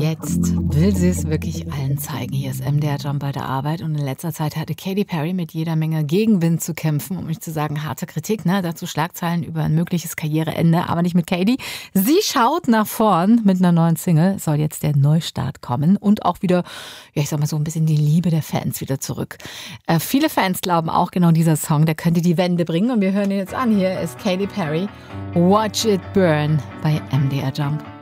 Jetzt will sie es wirklich allen zeigen. Hier ist MDR Jump bei der Arbeit und in letzter Zeit hatte Katy Perry mit jeder Menge Gegenwind zu kämpfen, um nicht zu sagen harte Kritik, ne? Dazu Schlagzeilen über ein mögliches Karriereende, aber nicht mit Katy. Sie schaut nach vorn mit einer neuen Single, soll jetzt der Neustart kommen und auch wieder, ja ich sag mal so ein bisschen die Liebe der Fans wieder zurück. Viele Fans glauben auch genau dieser Song, der könnte die Wende bringen und wir hören ihn jetzt an. Hier ist Katy Perry, Watch It Burn bei MDR Jump.